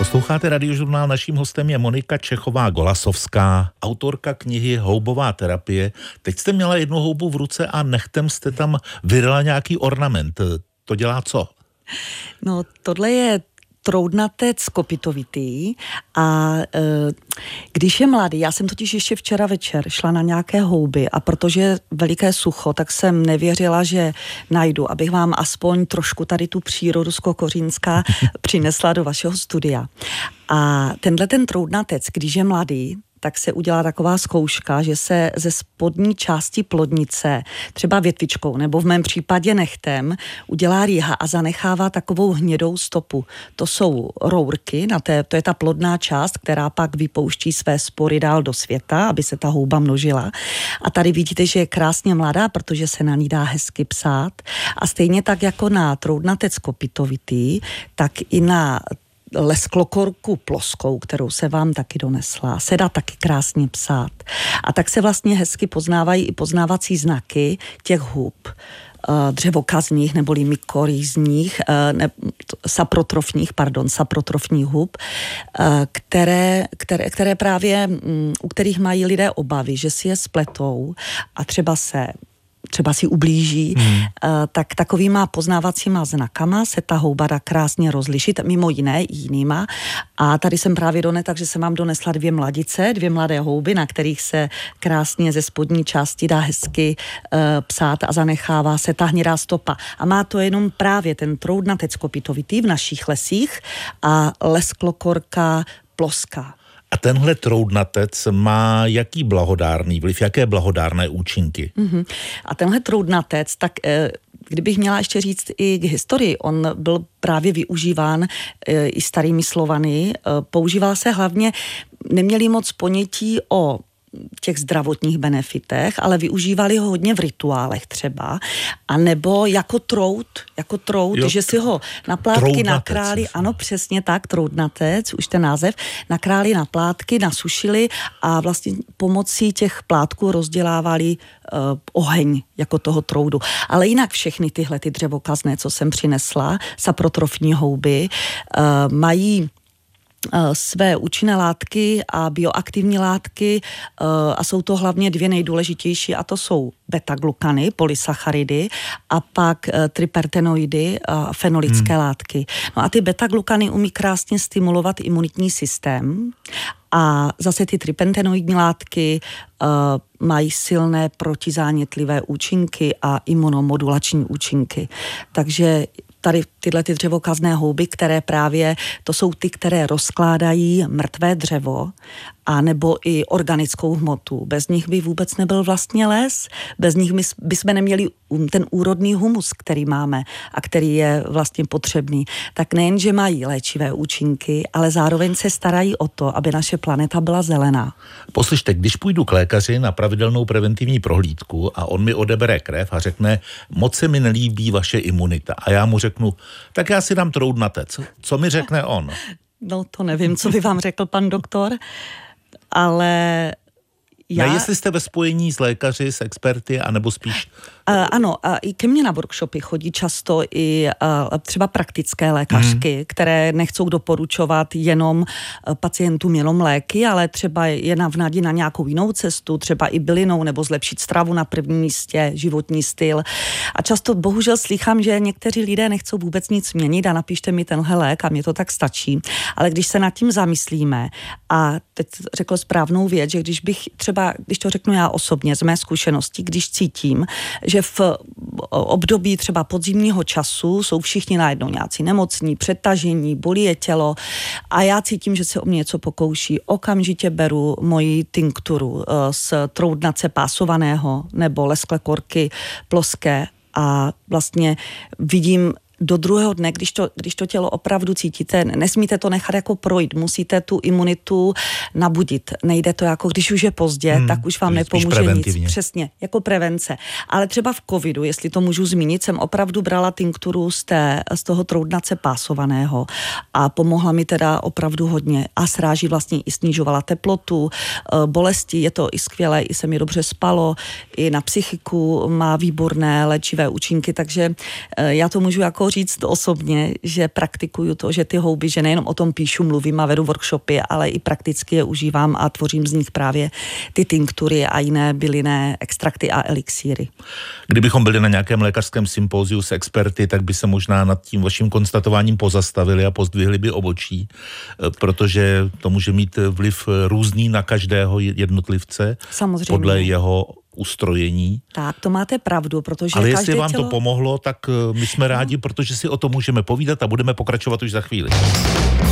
Posloucháte Radiožurnál, naším hostem je Monika Čechová-Golasovská, autorka knihy Houbová terapie. Teď jste měla jednu houbu v ruce a nechtem jste tam vyrala nějaký ornament. To dělá co? No, tohle je troudnatec kopitovitý a když je mladý, já jsem totiž ještě včera večer šla na nějaké houby a protože je veliké sucho, tak jsem nevěřila, že najdu, abych vám aspoň trošku tady tu přírodu z Kokořínská přinesla do vašeho studia. A tenhle ten troudnatec, když je mladý, tak se udělá taková zkouška, že se ze spodní části plodnice, třeba větvičkou nebo v mém případě nechtem, udělá rýha a zanechává takovou hnědou stopu. To jsou rourky, to je ta plodná část, která pak vypouští své spory dál do světa, aby se ta houba množila. A tady vidíte, že je krásně mladá, protože se na ní dá hezky psát. A stejně tak jako na troudnatec kopitovitý, tak i na lesklokorku ploskou, kterou se vám taky donesla, se dá taky krásně psát. A tak se vlastně hezky poznávají i poznávací znaky těch hub, dřevokazních neboli mykorýzních, saprotrofních hub, které právě, u kterých mají lidé obavy, že si je spletou a třeba si ublíží, tak takovýma poznávacíma znakama se ta houba dá krásně rozlišit, mimo jiné jinýma. A tady jsem právě takže jsem vám donesla dvě mladé houby, na kterých se krásně ze spodní části dá hezky psát a zanechává se ta hnědá stopa. A má to jenom právě ten troudnatec kopitovitý v našich lesích a lesklokorka ploská. A tenhle troudnatec má jaký blahodárný vliv, jaké blahodárné účinky? A tenhle troudnatec, tak kdybych měla ještě říct i k historii, on byl právě využíván i starými Slovany, používal se hlavně, neměli moc ponětí o těch zdravotních benefitech, ale využívali ho hodně v rituálech třeba, a nebo jako trout, jo, že si ho na plátky nakráli, ano, přesně tak, troudnatec, už ten název, nakráli na plátky, nasušili a vlastně pomocí těch plátků rozdělávali oheň jako toho troudu. Ale jinak všechny tyhle ty dřevokazné, co jsem přinesla, saprotrofní houby, mají své účinné látky a bioaktivní látky a jsou to hlavně dvě nejdůležitější, a to jsou beta-glukany, polysacharidy a pak tripertenoidy a fenolické látky. No a ty beta-glukany umí krásně stimulovat imunitní systém a zase ty tripentenoidní látky mají silné protizánětlivé účinky a imunomodulační účinky. Takže tady tyhle ty dřevokazné houby, které právě, to jsou ty, které rozkládají mrtvé dřevo a nebo i organickou hmotu. Bez nich by vůbec nebyl vlastně les, bez nich bychom neměli ten úrodný humus, který máme a který je vlastně potřebný. Tak nejen, že mají léčivé účinky, ale zároveň se starají o to, aby naše planeta byla zelená. Poslyšte, když půjdu k lékaři na pravidelnou preventivní prohlídku a on mi odebere krev a řekne, moc se mi nelíbí vaše imunita, a já mu řeknu, tak já si dám troudnatec. Co mi řekne on? No to nevím, co by vám řekl pan doktor, ale já... Ne, jestli jste ve spojení s lékaři, s experty, anebo spíš... Ano, a i ke mně na workshopy chodí často i třeba praktické lékařky, které nechcou doporučovat jenom pacientům jenom léky, ale třeba je navnadí na nějakou jinou cestu, třeba i bylinou, nebo zlepšit stravu na prvním místě, životní styl. A často bohužel slýchám, že někteří lidé nechcou vůbec nic měnit a napište mi tenhle lék a mě to tak stačí. Ale když se nad tím zamyslíme, a teď řekl správnou věc, že když to řeknu já osobně z mé zkušenosti, když cítím, že v období třeba podzimního času jsou všichni najednou nějací nemocní, přetažení, bolí je tělo a já cítím, že se o mě něco pokouší. Okamžitě beru moji tinkturu z troudnace pásovaného nebo lesklekorky ploské a vlastně vidím do druhého dne, když to tělo opravdu cítíte, nesmíte to nechat jako projít, musíte tu imunitu nabudit. Nejde to jako, když už je pozdě, tak už vám nepomůže nic. Přesně, jako prevence. Ale třeba v covidu, jestli to můžu zmínit, jsem opravdu brala tinkturu z toho troudnace pásovaného a pomohla mi teda opravdu hodně. A sráží vlastně i snižovala teplotu, bolesti, je to i skvělé, i se mi dobře spalo, i na psychiku má výborné léčivé účinky, takže já to můžu jako jako říct osobně, že praktikuju to, že ty houby, že nejenom o tom píšu, mluvím a vedu workshopy, ale i prakticky je užívám a tvořím z nich právě ty tinktury a jiné bylinné extrakty a elixíry. Kdybychom byli na nějakém lékařském sympóziu s experty, tak by se možná nad tím vaším konstatováním pozastavili a pozdvihli by obočí, protože to může mít vliv různý na každého jednotlivce. Samozřejmě. Podle jeho ustrojení. Tak, to máte pravdu, protože ale jestli vám to pomohlo, tak my jsme rádi, protože si o tom můžeme povídat a budeme pokračovat už za chvíli.